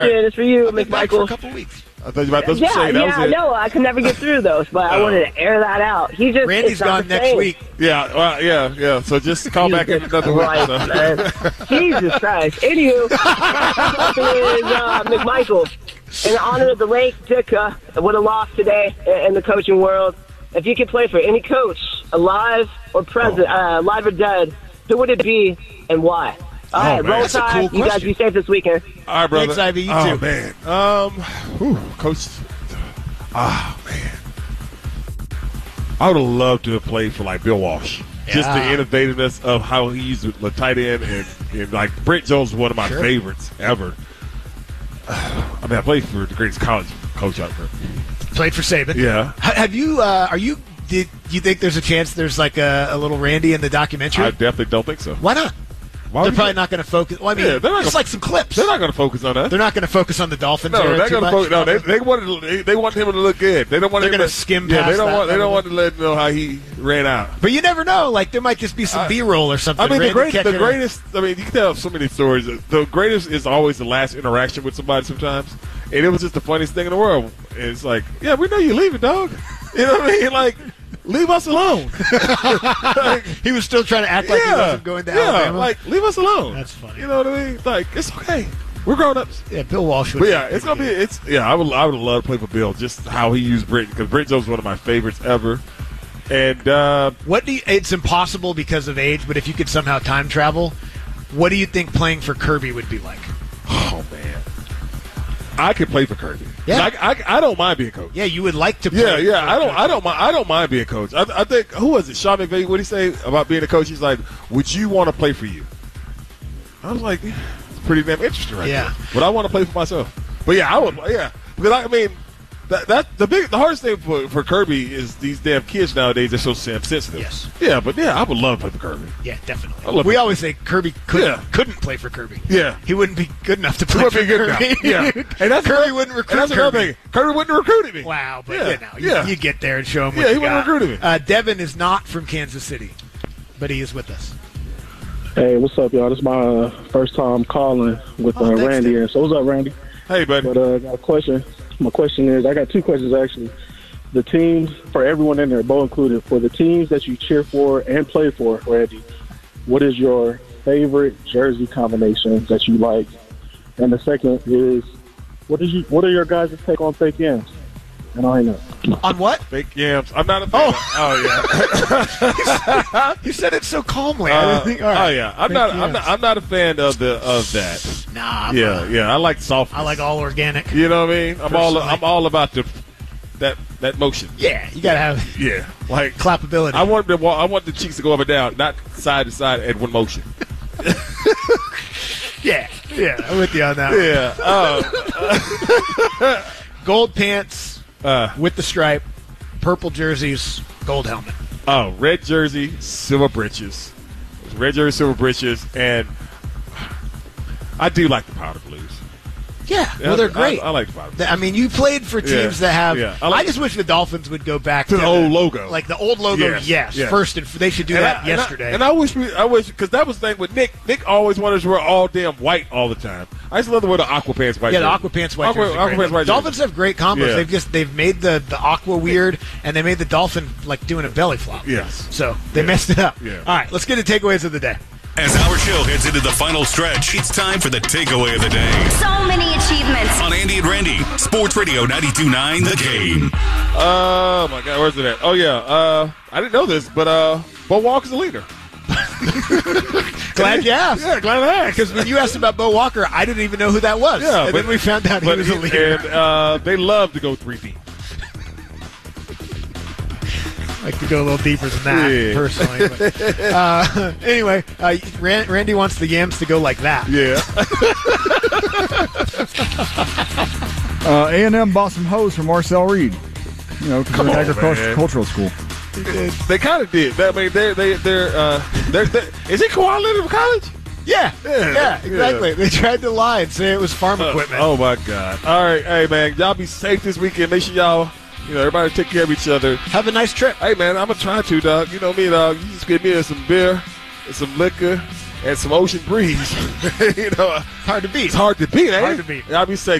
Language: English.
It's for you, I've been back for McMichael. a couple weeks. I thought you about to say that was I it. know. I could never get through those, but I wanted to air that out. Randy's it's not gone the next same. week. Yeah, well, yeah. So just call back in another week. Right, man. Jesus Christ. Anywho, my question is McMichael. In honor of the late Ditka, would have lost today in the coaching world. If you could play for any coach, alive or present, alive or dead, who would it be and why? All right, roll That's a tide. cool You guys question. be safe this weekend. All right, brother. Thanks, Ivy. You oh, too. Man. Coach. Man. I would have loved to have played for, like, Bill Walsh. Just the Yeah. innovativeness of how he used the tight end. And like, Brent Jones is one of my favorites ever. I mean, I played for the greatest college coach out there. Played for Saban. Yeah. Have you? Did you think there's a chance there's like a little Randy in the documentary? I definitely don't think so. Why not? Why They're would probably you- not going to focus. Well, I mean, Yeah, they're not just gonna- like some clips. They're not going to focus on that. They're not going to focus on the Dolphins. No, era they're too going to much. focus. No, they want him to look good. They don't want. They're him gonna skim Yeah, past they don't that want. They don't probably. want to let him know how he ran out. But you never know. Like there might just be some B-roll or something. I mean, the Randy catching greatest. I mean, you can tell so many stories. The greatest is always the last interaction with somebody. Sometimes, and it was just the funniest thing in the world. And it's like, yeah, we know you're leaving, dog. You know what I mean? Like, leave us alone. He was still trying to act like he wasn't going to Alabama. like, leave us alone. That's funny. You know what I mean? Like, it's okay. We're grown ups. Yeah, Bill Walsh. But yeah, it's gonna be. I would love to play for Bill. Just how he used Brent, because Brent Jones is one of my favorites ever. And it's impossible because of age, but if you could somehow time travel, what do you think playing for Kirby would be like? oh man, I could play for Kirby. Yeah. I don't mind being a coach. Yeah, you would like to play. Yeah. I don't mind being a coach. I think who was it? Sean McVay. What did he say about being a coach? He's like, would you want to play for you? I was like, it's pretty damn interesting, right? Yeah. there. But I want to play for myself. But yeah, I would. Yeah, because I mean, that the hardest thing for Kirby is these damn kids nowadays are so sensitive. Yes. Yeah, but yeah, I would love to play for Kirby. Yeah, definitely. I love We it. always say Kirby couldn't play for Kirby. Yeah. He wouldn't be good enough to He play wouldn't for be good Kirby. enough. Yeah, and that's Kirby another- wouldn't recruit and that's another Kirby. thing. Kirby wouldn't have recruited me. Wow, but Yeah. you get there and show him what Yeah, you he wouldn't got. recruit me. Devin is not from Kansas City, but he is with us. Hey, what's up, y'all? This is my first time calling with thanks, Randy. Dave. And so, what's up, Randy? Hey, buddy. But I got a question. My question is, I got two questions actually. The teams, for everyone in there, Bo included, for the teams that you cheer for and play for, Randy, what is your favorite jersey combination that you like? And the second is, what are your guys' take on fake yams? And I know. On what? Fake yams. I'm not a fan. Oh yeah. You said it so calmly. I didn't think, all right. Oh yeah. I'm not a fan of that. Nah. Yeah. I like soft. I like all organic. You know what I mean? I'm Personally. all about that motion. Yeah, you gotta have Yeah. Like clappability. I want the cheeks to go up and down, not side to side at one motion. yeah, I'm with you on that. Yeah. Gold pants with the stripe, purple jerseys, gold helmet. Red jersey, silver breeches. Red jersey, silver breeches, and I do like the powder blues. Yeah, well, they're great. I like the powder blues. I mean, you played for teams that have. Yeah. I just wish the Dolphins would go back To the old logo. like the old logo. Yes. First, and they should do that yesterday. And I wish because that was the thing with Nick. Nick always wanted us to wear all damn white all the time. I used to love to wear the aqua pants white. Yeah, the jersey. aqua pants white. jersey, Aqua great. pants white. Dolphins jersey. have great combos. Yeah. They've made the aqua weird, and they made the dolphin like doing a belly flop. Yes. So they messed it up. Yeah. All right, let's get to takeaways of the day. As our show heads into the final stretch, it's time for the takeaway of the day. So many achievements. On Andy and Randy, Sports Radio 92.9 The Game. Oh my God, where's it at? Oh yeah, I didn't know this, but Bo Walker's the leader. Glad you asked. Yeah, glad I asked. Because when you asked about Bo Walker, I didn't even know who that was. Yeah, and then we found out he was a leader. And they love to go 3 deep. I like to go a little deeper than that, personally. But, anyway, Randy wants the yams to go like that. Yeah. A&M bought some hose from Marcel Reed. You know, because they're an agricultural school. They kind of did. I mean, they're is it Kawhi Leonard from college? Yeah, exactly. Yeah. They tried to lie and say it was farm equipment. Oh my God! All right, hey man, y'all be safe this weekend. Make sure y'all, everybody take care of each other. Have a nice trip. Hey man, I'm gonna try to, dog. You know me, dog. You just give me some beer and some liquor and some ocean breeze, you know, Hard to beat. it's hard to beat, ain't Hard it? to beat. I'll be say,